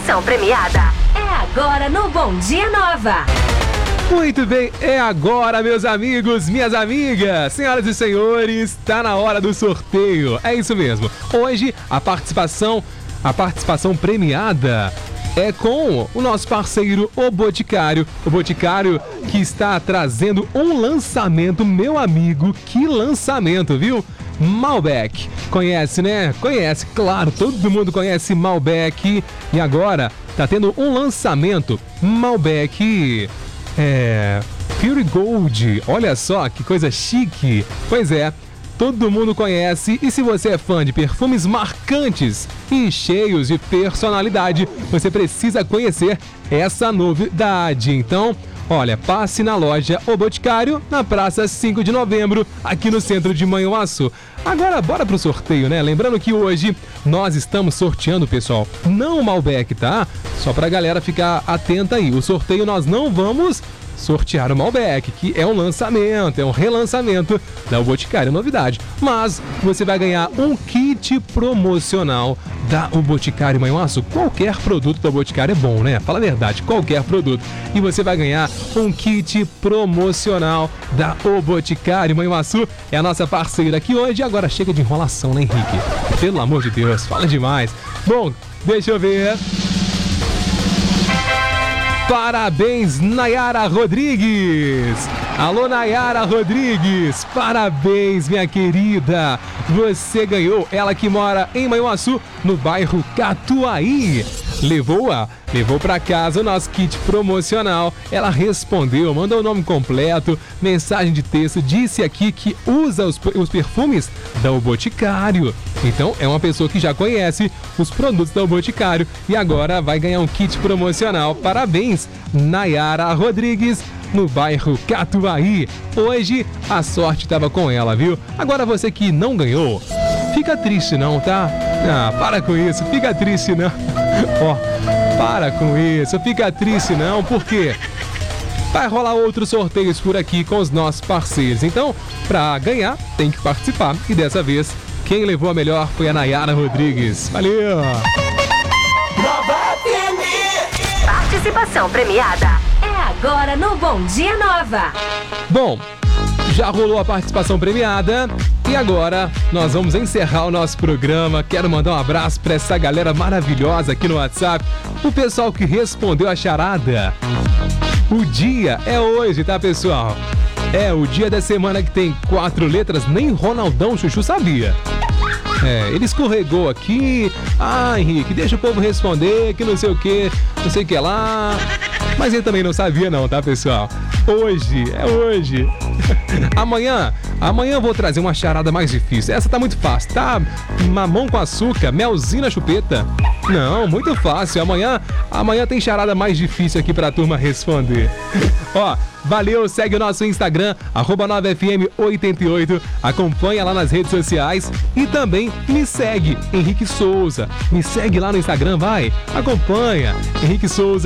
Participação premiada é agora no Bom Dia Nova. Muito bem, é agora, meus amigos, minhas amigas, senhoras e senhores, tá na hora do sorteio. É isso mesmo. Hoje a participação premiada é com o nosso parceiro, o Boticário. O Boticário que está trazendo um lançamento, meu amigo, que lançamento, viu? Malbec. Conhece, né? Conhece, claro, todo mundo conhece Malbec. E agora tá tendo um lançamento, Malbec Pure Gold. Olha só que coisa chique. Pois é, todo mundo conhece, e se você é fã de perfumes marcantes e cheios de personalidade, você precisa conhecer essa novidade. Então, olha, passe na loja O Boticário, na Praça 5 de Novembro, aqui no centro de Manhuaçu. Agora, bora pro sorteio, né? Lembrando que hoje nós estamos sorteando, pessoal, não o Malbec, tá? Só pra galera ficar atenta aí. O sorteio nós não vamos sortear o Malbec, que é um lançamento, é um relançamento da O Boticário, novidade. Mas você vai ganhar um kit promocional da O Boticário Manhuaçu. Qualquer produto da O Boticário é bom, né? Fala a verdade, qualquer produto. E você vai ganhar um kit promocional da O Boticário Manhuaçu. É a nossa parceira aqui hoje. Agora chega de enrolação, né, Henrique? Pelo amor de Deus, fala demais. Bom, deixa eu ver. Parabéns, Nayara Rodrigues! Alô, Nayara Rodrigues! Parabéns, minha querida! Você ganhou, ela que mora em Manhuaçu, no bairro Catuaí. Levou pra casa o nosso kit promocional. Ela respondeu, mandou o nome completo, mensagem de texto, disse aqui que usa os perfumes da O Boticário. Então é uma pessoa que já conhece os produtos da O Boticário e agora vai ganhar um kit promocional. Parabéns, Nayara Rodrigues, no bairro Catuaí. Hoje a sorte estava com ela, viu? Agora você que não ganhou, fica triste não, tá? Ah, para com isso, fica triste não. Ó, para com isso, fica triste não, porque vai rolar outros sorteios por aqui com os nossos parceiros. Então, pra ganhar, tem que participar. E dessa vez, quem levou a melhor foi a Nayara Rodrigues. Valeu! Participação premiada é agora no Bom Dia Nova. Bom, já rolou a participação premiada e agora nós vamos encerrar o nosso programa. Quero mandar um abraço para essa galera maravilhosa aqui no WhatsApp, o pessoal que respondeu a charada. O dia é hoje, tá, pessoal? É o dia da semana que tem 4 letras, nem Ronaldão Chuchu sabia. Ele escorregou aqui. Ah, Henrique, deixa o povo responder, que não sei o que lá. Mas ele também não sabia não, tá, pessoal? Hoje, é hoje. Amanhã eu vou trazer uma charada mais difícil. Essa tá muito fácil, tá? Mamão com açúcar, melzinho na chupeta. Não, muito fácil. Amanhã tem charada mais difícil aqui pra turma responder. Ó, valeu, segue o nosso Instagram, @9fm88. Acompanha lá nas redes sociais e também me segue, Henrique Souza. Me segue lá no Instagram, vai. Acompanha, Henrique Souza.